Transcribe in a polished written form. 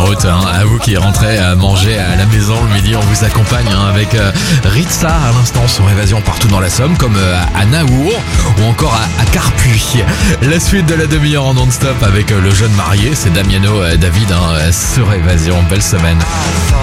route, à vous qui rentrez à manger à la maison le midi, on vous accompagne avec Ritza à l'instant sur Évasion partout dans la Somme, comme à Naour ou encore à Carpuy. La suite de la demi-heure en non-stop avec le jeune marié, c'est Damiano David sur Évasion. Belle semaine.